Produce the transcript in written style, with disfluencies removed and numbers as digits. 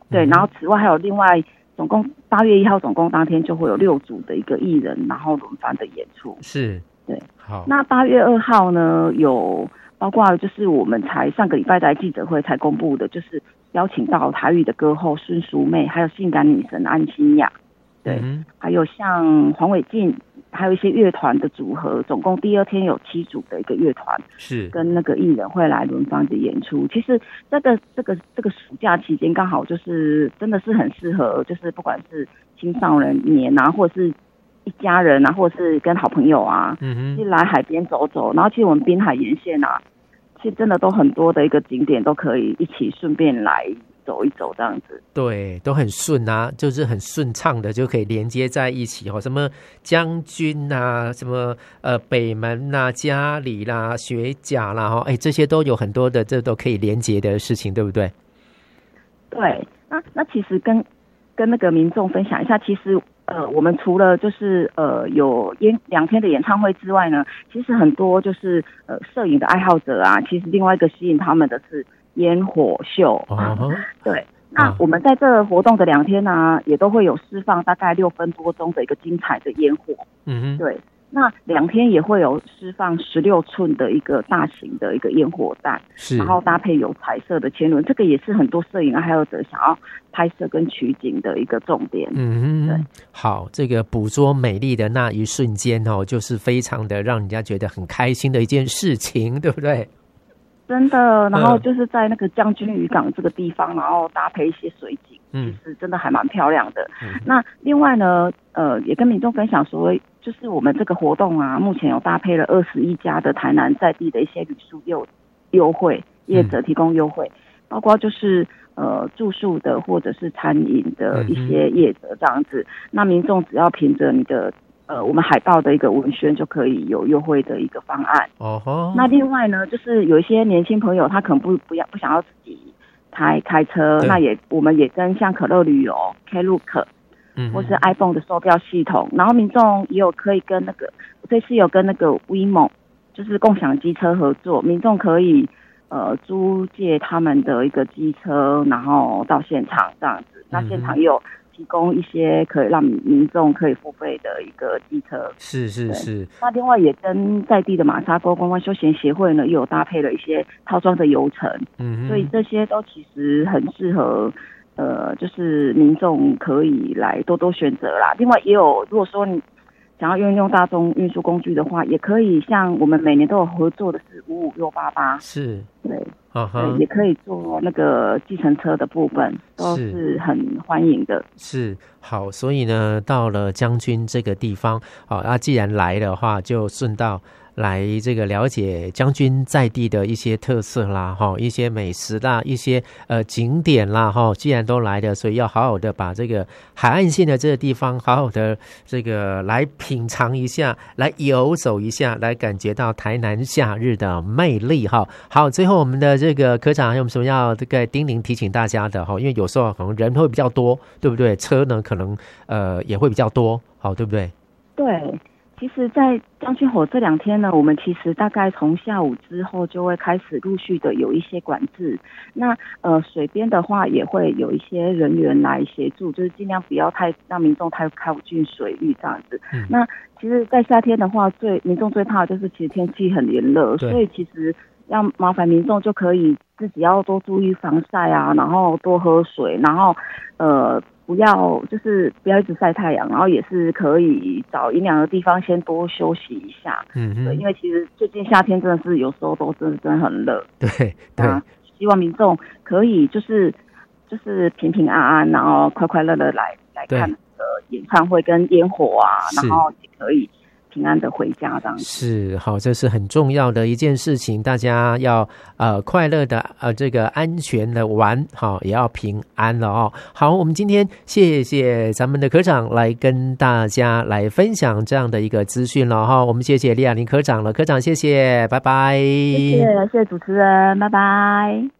对，然后此外还有另外总共8月1号总共当天就会有6组的一个艺人，然后轮番的演出。 是， 对， 好。 那8月2号呢，有包括就是我们才上个礼拜在记者会才公布的，就是邀请到台语的歌后孙淑媚，还有性感女神安心亚，对，还有像黄伟晋，还有一些乐团的组合，总共第2天有7组的一个乐团，是跟那个艺人会来轮番的演出。其实这个暑假期间刚好就是真的是很适合，就是不管是青少年啊，或者是一家人啊，或者是跟好朋友啊，去来海边走走。然后其实我们滨海沿线啊，其实真的都很多的一个景点都可以一起顺便来走一走这样子。 对，都很顺啊，就是很顺畅的就可以连接在一起什么将军啊，什么北门啊，嘉里啦，学甲啦，这些都有很多的，这都可以连接的事情，对不对？ 对，那其实跟那个民众分享一下，其实我们除了就是有2天的演唱会之外呢，其实很多就是摄影的爱好者啊，其实另外一个吸引他们的是烟火秀。对，那我们在这活动的2天呢，也都会有释放大概6分多钟的一个精彩的烟火。对。那2天也会有释放16寸的一个大型的一个烟火弹，然后搭配有彩色的签轮，这个也是很多摄影爱好者想要拍摄跟取景的一个重点。对， 好，这个捕捉美丽的那一瞬间就是非常的让人家觉得很开心的一件事情，对不对？ 真的，然后就是在那个将军渔港这个地方，然后搭配一些水景，其实真的还蛮漂亮的。那另外呢，也跟民众分享说，就是我们这个活动啊，目前有搭配了21家的台南在地的一些旅宿优惠业者提供优惠，包括就是住宿的或者是餐饮的一些业者这样子。那民众只要凭着你的我们海报的一个文宣就可以有优惠的一个方案。那另外呢，就是有一些年轻朋友他可能不想要自己开车，那我们也跟像可乐旅游、Klook。或是 iPhone 的售票系统，然后民众也有可以跟那个，这次有跟那个 WeMo 就是共享机车合作，民众可以租借他们的一个机车，然后到现场这样子。那现场也有提供一些可以让民众可以付费的一个机车。是。那另外也跟在地的马沙沟观光休闲协会呢，也有搭配了一些套装的游程。所以这些都其实很适合。就是民众可以来多多选择啦。另外也有，如果说你想要运用大众运输工具的话，也可以像我们每年都有合作的是55688，是，对，也可以做那个计程车的部分，都是很欢迎的。是， 好，所以呢，到了将军这个地方，既然来的话，就顺道来这个了解将军在地的一些特色啦，一些美食啦，一些景点啦，既然都来的，所以要好好的把这个海岸线的这个地方好好的这个来品尝一下，来游走一下，来感觉到台南夏日的魅力哈。好，最后我们的这个科长还有什么要这个叮咛提醒大家的哈？因为有时候可能人会比较多，对不对？车呢可能也会比较多，好，对不对？ 对。其实在将军火这2天呢，我们其实大概从下午之后就会开始陆续的有一些管制。那水边的话也会有一些人员来协助，就是尽量不要让民众太靠近水域这样子。那其实在夏天的话，民众最怕的就是其实天气很炎热，所以其实要麻烦民众就可以自己要多注意防晒啊，然后多喝水，然后不要一直晒太阳，然后也是可以找阴凉的地方先多休息一下。对，因为其实最近夏天真的是有时候都真的很热。对，希望民众可以就是平平安安，然后快快乐乐来看演唱会跟烟火啊，然后也可以平安的回家这样子。是，好，这是很重要的一件事情，大家要快乐的这个安全的玩，好，也要平安了哦。好，我们今天谢谢咱们的科长来跟大家来分享这样的一个资讯了哈。我们谢谢李雅玲科长了，科长谢谢，拜拜。谢谢主持人，拜拜。